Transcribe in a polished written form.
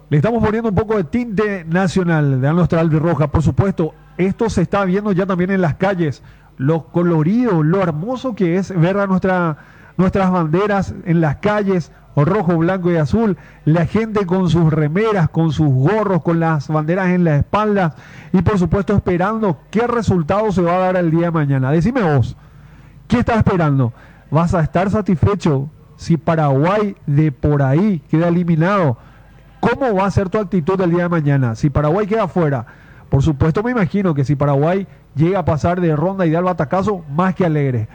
Le estamos poniendo un poco de tinte nacional de nuestra albirroja, por supuesto. Esto se está viendo ya también en las calles, lo colorido, lo hermoso que es ver a nuestras banderas en las calles, o rojo, blanco y azul, la gente con sus remeras, con sus gorros, con las banderas en la espalda y por supuesto esperando qué resultado se va a dar el día de mañana. Decime vos, ¿qué estás esperando? ¿Vas a estar satisfecho si Paraguay de por ahí queda eliminado? ¿Cómo va a ser tu actitud el día de mañana? Si Paraguay queda fuera, por supuesto me imagino que si Paraguay llega a pasar de ronda y de al batacazo, más que alegre.